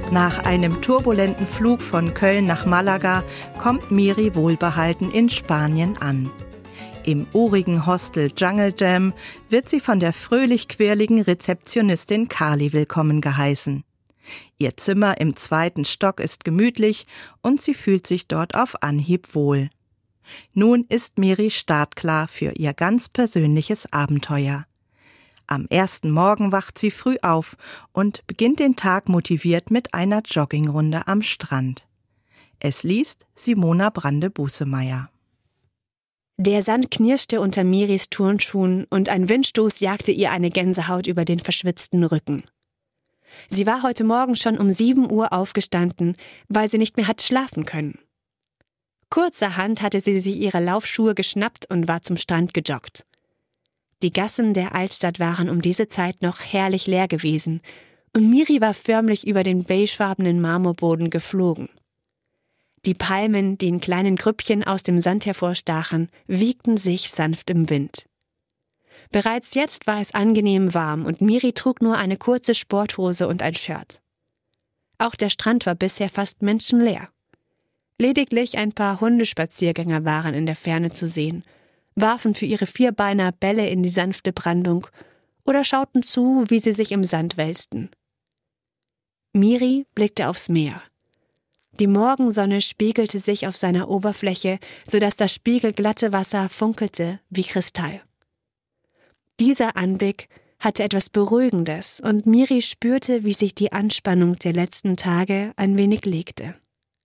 Nach einem turbulenten Flug von Köln nach Malaga kommt Miri wohlbehalten in Spanien an. Im urigen Hostel Jungle Jam wird sie von der fröhlich-quirligen Rezeptionistin Carly willkommen geheißen. Ihr Zimmer im 2. Stock ist gemütlich und sie fühlt sich dort auf Anhieb wohl. Nun ist Miri startklar für ihr ganz persönliches Abenteuer. Am ersten Morgen wacht sie früh auf und beginnt den Tag motiviert mit einer Joggingrunde am Strand. Es liest Simona Brande-Busemeyer. Der Sand knirschte unter Miris Turnschuhen und ein Windstoß jagte ihr eine Gänsehaut über den verschwitzten Rücken. Sie war heute Morgen schon um 7 Uhr aufgestanden, weil sie nicht mehr hatte schlafen können. Kurzerhand hatte sie sich ihre Laufschuhe geschnappt und war zum Strand gejoggt. Die Gassen der Altstadt waren um diese Zeit noch herrlich leer gewesen und Miri war förmlich über den beigefarbenen Marmorboden geflogen. Die Palmen, die in kleinen Grüppchen aus dem Sand hervorstachen, wiegten sich sanft im Wind. Bereits jetzt war es angenehm warm und Miri trug nur eine kurze Sporthose und ein Shirt. Auch der Strand war bisher fast menschenleer. Lediglich ein paar Hundespaziergänger waren in der Ferne zu sehen, warfen für ihre Vierbeiner Bälle in die sanfte Brandung oder schauten zu, wie sie sich im Sand wälzten. Miri blickte aufs Meer. Die Morgensonne spiegelte sich auf seiner Oberfläche, sodass das spiegelglatte Wasser funkelte wie Kristall. Dieser Anblick hatte etwas Beruhigendes und Miri spürte, wie sich die Anspannung der letzten Tage ein wenig legte.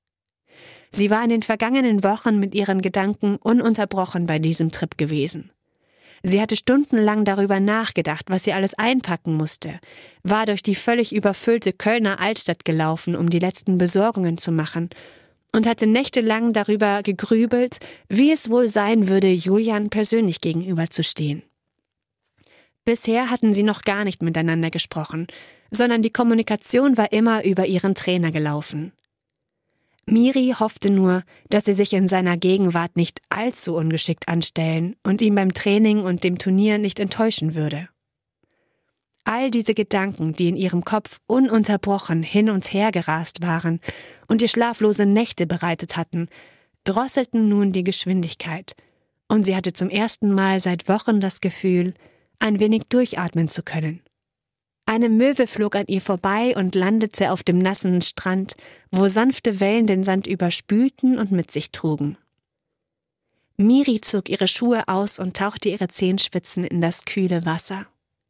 Sie war in den vergangenen Wochen mit ihren Gedanken ununterbrochen bei diesem Trip gewesen. Sie hatte stundenlang darüber nachgedacht, was sie alles einpacken musste, war durch die völlig überfüllte Kölner Altstadt gelaufen, um die letzten Besorgungen zu machen und hatte nächtelang darüber gegrübelt, wie es wohl sein würde, Julian persönlich gegenüberzustehen. Bisher hatten sie noch gar nicht miteinander gesprochen, sondern die Kommunikation war immer über ihren Trainer gelaufen. Miri hoffte nur, dass sie sich in seiner Gegenwart nicht allzu ungeschickt anstellen und ihn beim Training und dem Turnier nicht enttäuschen würde. All diese Gedanken, die in ihrem Kopf ununterbrochen hin und her gerast waren und ihr schlaflose Nächte bereitet hatten, drosselten nun die Geschwindigkeit, und sie hatte zum ersten Mal seit Wochen das Gefühl, ein wenig durchatmen zu können. Eine Möwe flog an ihr vorbei und landete auf dem nassen Strand, wo sanfte Wellen den Sand überspülten und mit sich trugen. Miri zog ihre Schuhe aus und tauchte ihre Zehenspitzen in das kühle Wasser.